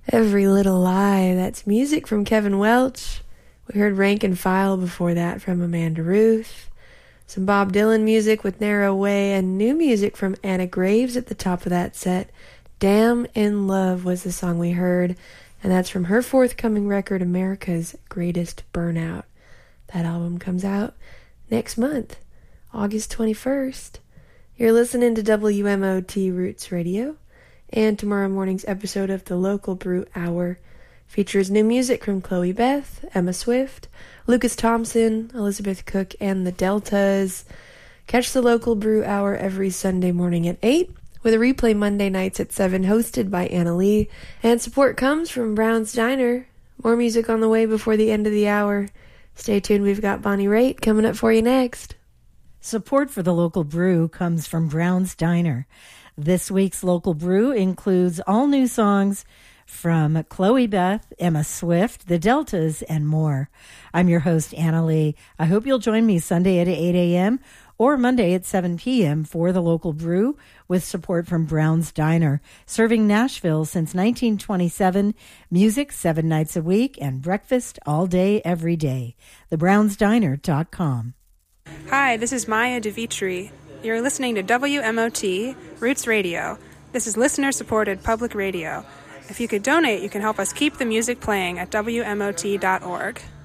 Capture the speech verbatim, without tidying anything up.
Every Little Lie, that's music from Kevin Welch. We heard Rank and File before that from Amanda Ruth. Some Bob Dylan music with Narrow Way, and new music from Anna Graves at the top of that set. Damn in Love was the song we heard, and that's from her forthcoming record, America's Greatest Burnout. That album comes out next month, August twenty-first. You're listening to W M O T Roots Radio, and tomorrow morning's episode of the Local Brew Hour features new music from Chloe Beth, Emma Swift, Lucas Thompson, Elizabeth Cook, and the Deltas. Catch the Local Brew Hour every Sunday morning at eight, with a replay Monday nights at seven, hosted by Anna Lee. And support comes from Brown's Diner. More music on the way before the end of the hour. Stay tuned, we've got Bonnie Raitt coming up for you next. Support for the Local Brew comes from Brown's Diner. This week's Local Brew includes all new songs from Chloe Beth, Emma Swift, the Deltas, and more. I'm your host, Anna Lee. I hope you'll join me Sunday at eight a.m. or Monday at seven p.m. for the Local Brew with support from Brown's Diner, serving Nashville since nineteen twenty-seven, music seven nights a week, and breakfast all day, every day. the browns diner dot com. Hi, this is Maya DeVitri. You're listening to W M O T Roots Radio. This is listener-supported public radio. If you could donate, you can help us keep the music playing at W M O T dot org.